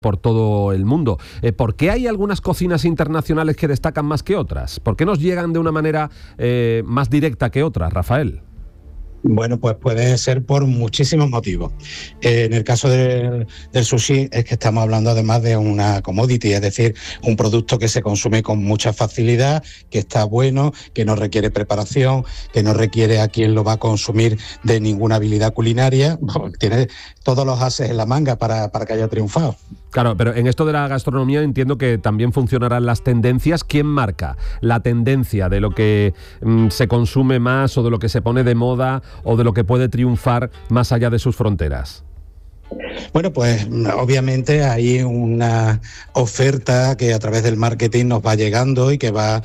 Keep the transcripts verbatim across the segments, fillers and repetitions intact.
por todo el mundo. Eh, ¿Por qué hay algunas cocinas internacionales que destacan más que otras? ¿Por qué nos llegan de una manera eh, más directa que otras, Rafael? Bueno, pues puede ser por muchísimos motivos. Eh, en el caso de, del sushi es que estamos hablando además de una commodity, es decir, un producto que se consume con mucha facilidad, que está bueno, que no requiere preparación, que no requiere a quien lo va a consumir de ninguna habilidad culinaria. Bueno, tiene todos los ases en la manga para, para que haya triunfado. Claro, pero en esto de la gastronomía entiendo que también funcionarán las tendencias. ¿Quién marca la tendencia de lo que mmm, se consume más o de lo que se pone de moda o de lo que puede triunfar más allá de sus fronteras? Bueno, pues obviamente hay una oferta que a través del marketing nos va llegando y que va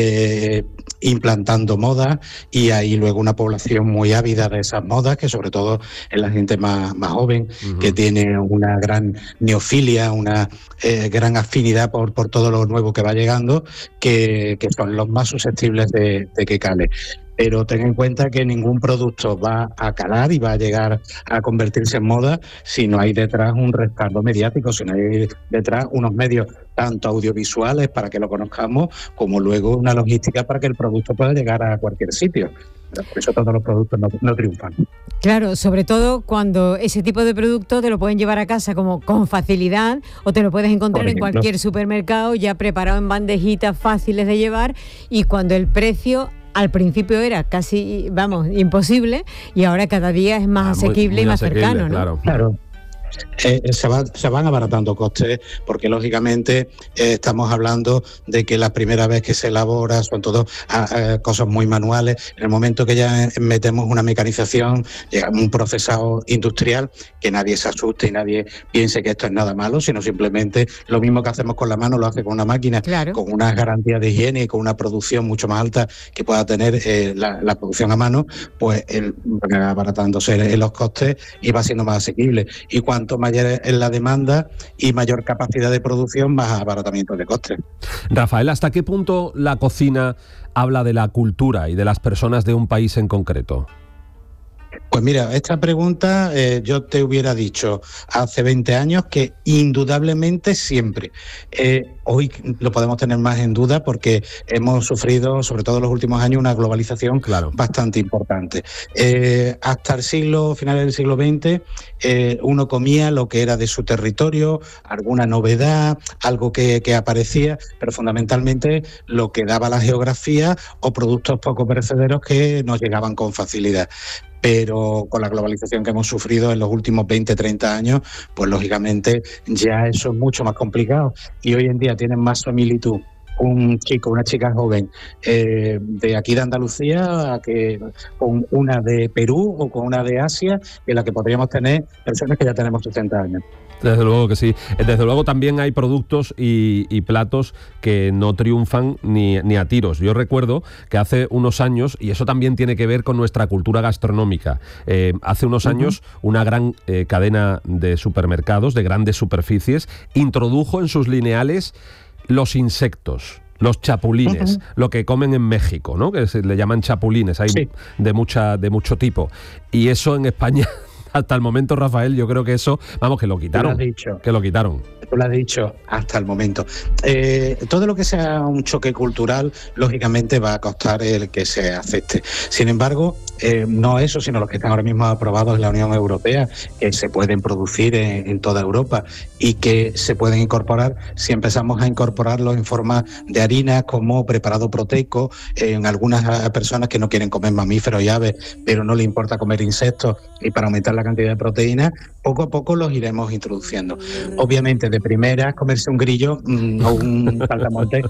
eh, implantando modas, y hay luego una población muy ávida de esas modas, que sobre todo es la gente más, más joven, uh-huh. que tiene una gran neofilia, una eh, gran afinidad por, por todo lo nuevo que va llegando, que, que son los más susceptibles de, de que cale. Pero ten en cuenta que ningún producto va a calar y va a llegar a convertirse en moda si no hay detrás un respaldo mediático, si no hay detrás unos medios tanto audiovisuales para que lo conozcamos, como luego una logística para que el producto pueda llegar a cualquier sitio. Por eso todos los productos no, no triunfan. Claro, sobre todo cuando ese tipo de producto te lo pueden llevar a casa como con facilidad, o te lo puedes encontrar en cualquier supermercado ya preparado en bandejitas fáciles de llevar, y cuando el precio al principio era casi, vamos, imposible, y ahora cada día es más ah, asequible muy, muy y más asequible, cercano, ¿no? Claro, claro. Eh, se, va, se van abaratando costes porque lógicamente eh, estamos hablando de que la primera vez que se elabora son todo a, a, cosas muy manuales. En el momento que ya metemos una mecanización, llega un procesado industrial, que nadie se asuste y nadie piense que esto es nada malo, sino simplemente lo mismo que hacemos con la mano lo hace con una máquina, claro. con unas garantías de higiene y con una producción mucho más alta que pueda tener eh, la, la producción a mano, pues el, va abaratándose en los costes y va siendo más asequible. Y cuando Cuanto mayor es la demanda y mayor capacidad de producción, más abaratamiento de costes. Rafael, ¿hasta qué punto la cocina habla de la cultura y de las personas de un país en concreto? Pues mira, esta pregunta eh, yo te hubiera dicho hace veinte años que indudablemente siempre. Eh, hoy lo podemos tener más en duda porque hemos sufrido, sobre todo en los últimos años, una globalización claro. bastante importante. Eh, hasta el siglo, finales del siglo veinte, eh, uno comía lo que era de su territorio, alguna novedad, algo que, que aparecía, pero fundamentalmente lo que daba la geografía o productos poco perecederos que nos llegaban con facilidad. Pero con la globalización que hemos sufrido en los últimos veinte, treinta años, pues lógicamente ya eso es mucho más complicado, y hoy en día tienen más similitud un chico, una chica joven eh, de aquí de Andalucía que con una de Perú o con una de Asia, que la que podríamos tener personas que ya tenemos sesenta años. Desde luego que sí. Desde luego también hay productos y, y platos que no triunfan ni, ni a tiros. Yo recuerdo que hace unos años, y eso también tiene que ver con nuestra cultura gastronómica, eh, hace unos uh-huh. años una gran eh, cadena de supermercados, de grandes superficies, introdujo en sus lineales los insectos, los chapulines, uh-huh. lo que comen en México, ¿no? Que se le llaman chapulines, hay sí. de mucha de mucho tipo. Y eso en España, hasta el momento, Rafael, yo creo que eso, vamos, que lo quitaron. Tú lo has dicho. Que lo quitaron. Tú lo has dicho, hasta el momento. Eh, todo lo que sea un choque cultural, lógicamente va a costar el que se acepte. Sin embargo, eh, no eso, sino los que están ahora mismo aprobados en la Unión Europea, que se pueden producir en, en toda Europa y que se pueden incorporar si empezamos a incorporarlos en forma de harina como preparado proteico, eh, en algunas personas que no quieren comer mamíferos y aves, pero no les importa comer insectos, y para aumentar la cantidad de proteínas, poco a poco los iremos introduciendo. Obviamente, de primera, comerse un grillo mmm, o un saltamonte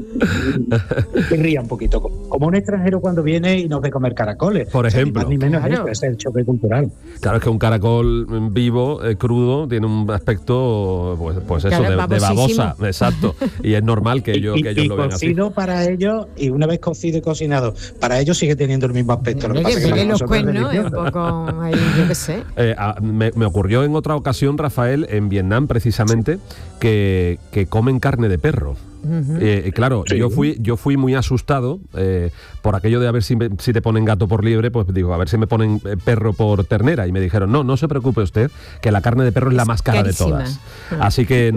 que ría un poquito, como un extranjero cuando viene y nos ve comer caracoles. Por ejemplo. Ni más ni menos claro. eso, es el choque cultural. Claro, es que un caracol vivo, eh, crudo, tiene un aspecto, pues, pues eso, de, de babosa, exacto. Y es normal que ellos, y, que ellos y lo vean así. Y cocido para ellos, y una vez cocido y cocinado, para ellos sigue teniendo el mismo aspecto. No, lo que pasa que es que los cuernos, un poco ahí, yo qué sé. ¿eh? Eh, a, me, me ocurrió en otra ocasión, Rafael, en Vietnam precisamente, que, que comen carne de perro. Uh-huh. Eh, claro, sí. yo fui yo fui muy asustado eh, por aquello de a ver si, me, si te ponen gato por liebre, pues digo, a ver si me ponen perro por ternera. Y me dijeron, no, no se preocupe usted, que la carne de perro es, es la más cara carísima. de todas. Uh-huh. Así que